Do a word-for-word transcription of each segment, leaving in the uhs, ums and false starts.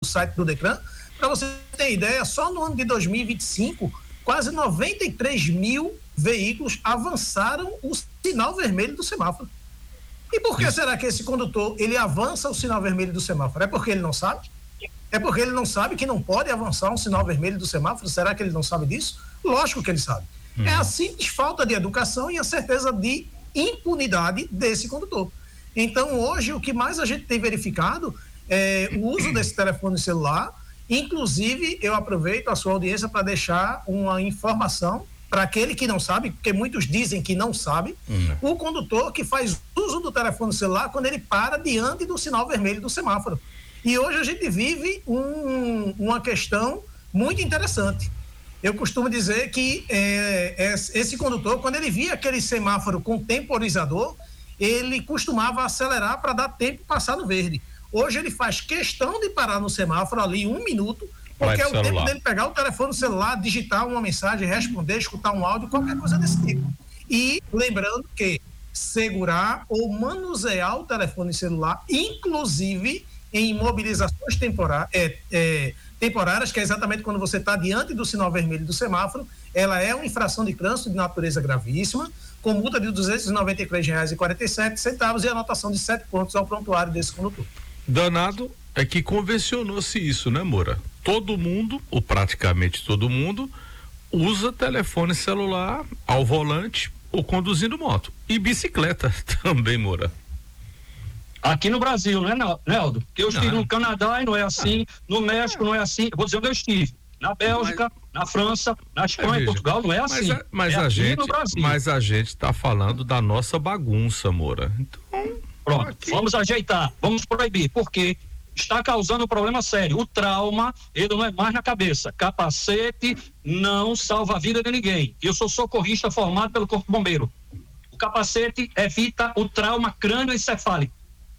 site do Detran. Para você ter ideia, só no ano de dois mil e vinte e cinco, quase noventa e três mil veículos avançaram o sinal vermelho do semáforo. E por que Isso. será que esse condutor, ele avança o sinal vermelho do semáforo? É porque ele não sabe? É porque ele não sabe que não pode avançar um sinal vermelho do semáforo? Será que ele não sabe disso? Lógico que ele sabe. Hum. É a simples falta de educação e a certeza de impunidade desse condutor. Então, hoje, o que mais a gente tem verificado é o uso desse telefone celular. Inclusive, eu aproveito a sua audiência para deixar uma informação para aquele que não sabe, porque muitos dizem que não sabe, hum. o condutor que faz uso do telefone celular quando ele para diante do sinal vermelho do semáforo. E hoje a gente vive um, uma questão muito interessante. Eu costumo dizer que é, é, esse condutor, quando ele via aquele semáforo com temporizador, ele costumava acelerar para dar tempo passar no verde. Hoje ele faz questão de parar no semáforo ali um minuto, porque é o tempo dele pegar o telefone celular, digitar uma mensagem, responder, escutar um áudio, qualquer coisa desse tipo. E lembrando que segurar ou manusear o telefone celular, inclusive em imobilizações temporárias, é, é, temporárias, que é exatamente quando você está diante do sinal vermelho do semáforo, ela é uma infração de trânsito de natureza gravíssima, com multa de duzentos e noventa e três reais e quarenta e sete centavos e anotação de sete pontos ao prontuário desse condutor. Danado é que convencionou-se isso, né, Moura? Todo mundo, ou praticamente todo mundo, usa telefone celular ao volante ou conduzindo moto. E bicicleta também, Moura. Aqui no Brasil, né, Neldo? Porque eu estive ah. no Canadá e não é assim, no México não é assim, eu vou dizer onde eu estive. Na Bélgica, mas, na França, na Espanha, é, em Portugal, não é assim. Mas a, mas é a gente, mas a gente está falando da nossa bagunça, Moura. Então, pronto, aqui. Vamos ajeitar, vamos proibir, porque está causando um problema sério. O trauma, ele não é mais na cabeça. Capacete não salva a vida de ninguém. Eu sou socorrista formado pelo Corpo Bombeiro. O capacete evita o trauma crânioencefálico.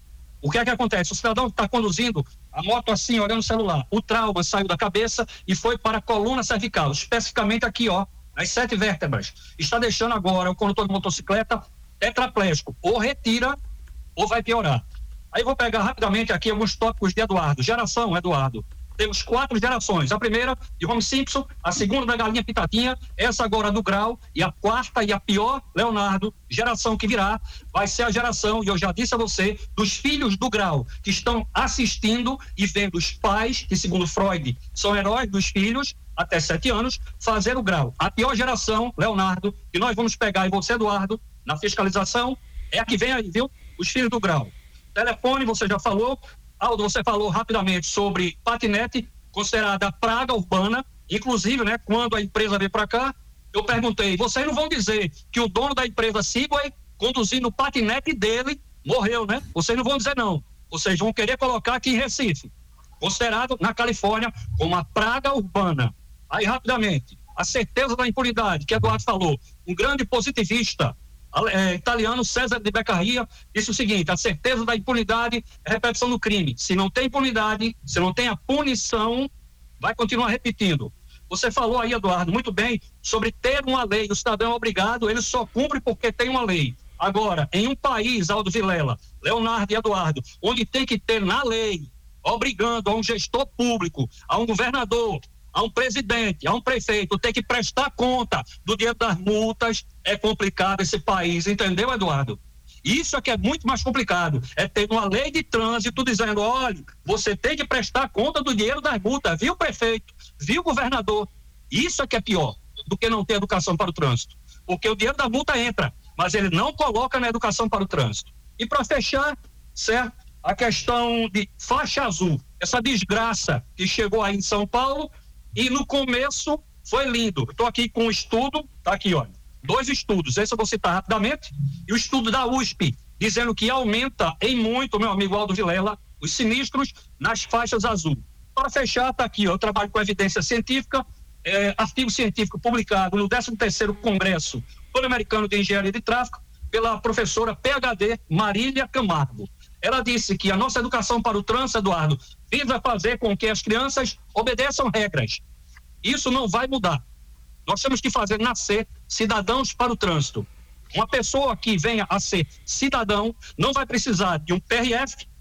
O que é que acontece? O cidadão está conduzindo a moto assim, olhando o celular. O trauma saiu da cabeça e foi para a coluna cervical, especificamente aqui, ó, nas sete vértebras. Está deixando agora o condutor de motocicleta tetraplégico. Ou retira, ou vai piorar. Aí eu vou pegar rapidamente aqui alguns tópicos de Eduardo. Geração, Eduardo. Temos quatro gerações. A primeira, de Homer Simpson, a segunda da Galinha Pitadinha, essa agora do Grau, e a quarta e a pior, Leonardo, geração que virá, vai ser a geração, e eu já disse a você, dos filhos do Grau, que estão assistindo e vendo os pais, que segundo Freud, são heróis dos filhos, até sete anos, fazer o Grau. A pior geração, Leonardo, que nós vamos pegar, e você, Eduardo, na fiscalização, é a que vem aí, viu? Os filhos do Grau. Telefone, você já falou. Aldo, você falou rapidamente sobre patinete, considerada praga urbana, inclusive, né, quando a empresa veio para cá, eu perguntei, vocês não vão dizer que o dono da empresa Segway, conduzindo o patinete dele, morreu, né? Vocês não vão dizer não. Vocês vão querer colocar aqui em Recife, considerado na Califórnia como uma praga urbana. Aí, rapidamente, a certeza da impunidade, que Eduardo falou, um grande positivista, É, italiano César de Beccaria disse o seguinte: a certeza da impunidade é a repetição do crime. Se não tem impunidade, se não tem a punição, vai continuar repetindo. Você falou aí, Eduardo, muito bem, sobre ter uma lei. O cidadão é obrigado, ele só cumpre porque tem uma lei. Agora, em um país, Aldo Vilela, Leonardo e Eduardo, onde tem que ter na lei, obrigando a um gestor público, a um governador, a um presidente, a um prefeito, ter que prestar conta do dinheiro das multas, é complicado esse país, entendeu, Eduardo? Isso é que é muito mais complicado, é ter uma lei de trânsito dizendo, olha, você tem que prestar conta do dinheiro das multas, viu, prefeito, viu, governador? Isso é que é pior do que não ter educação para o trânsito, porque o dinheiro da multa entra, mas ele não coloca na educação para o trânsito. E para fechar, certo, a questão de faixa azul, essa desgraça que chegou aí em São Paulo, e no começo foi lindo. Estou aqui com um estudo, tá aqui, olha, dois estudos, esse eu vou citar rapidamente, e o estudo da U S P, dizendo que aumenta em muito, meu amigo Aldo Vilela, os sinistros nas faixas azul. Para fechar, tá aqui, ó, eu trabalho com evidência científica, é, artigo científico publicado no décimo terceiro Congresso Pan-Americano de Engenharia de Tráfego, pela professora P H D Marília Camargo. Ela disse que a nossa educação para o trânsito, Eduardo, visa fazer com que as crianças obedeçam regras. Isso não vai mudar. Nós temos que fazer nascer cidadãos para o trânsito. Uma pessoa que venha a ser cidadão não vai precisar de um P R F,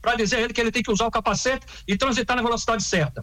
para dizer a ele que ele tem que usar o capacete e transitar na velocidade certa.